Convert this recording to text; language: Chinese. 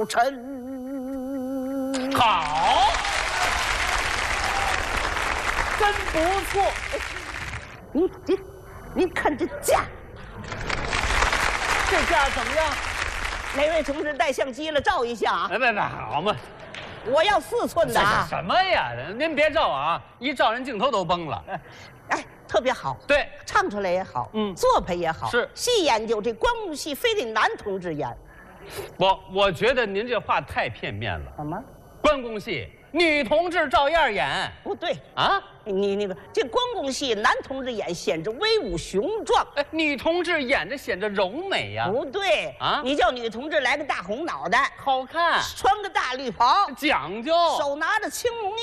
臣。 好，真不错。 你看这架， 这架怎么样？ 哪位同志带相机了？照一下啊！ 别，好嘛。 我要4寸的啊！ 什么呀？您别照啊，一照人镜头都崩了。 哎，特别好。 对， 唱出来也好， 嗯， 作品也好。 是戏研究这关公戏非得男同志演。 我觉得您这话太片面了。 什么？ 关公戏女同志照样演。 不对啊， 你那个这关公戏男同志演显着威武雄壮， 哎，女同志演着显着柔美呀。 不对啊， 你叫女同志来个大红脑袋， 好看， 穿个大绿袍， 讲究， 手拿着青龙